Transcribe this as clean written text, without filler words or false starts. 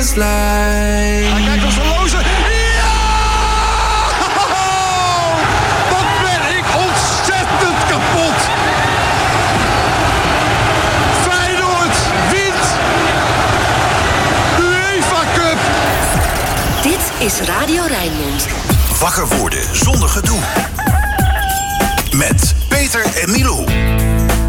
this life. Hij kijkt op zijn loze. Ja! Wat ben ik ontzettend kapot. Feyenoord wint de UEFA Cup. Dit is Radio Rijnmond. Wakker worden zonder gedoe. Met Peter en Milou.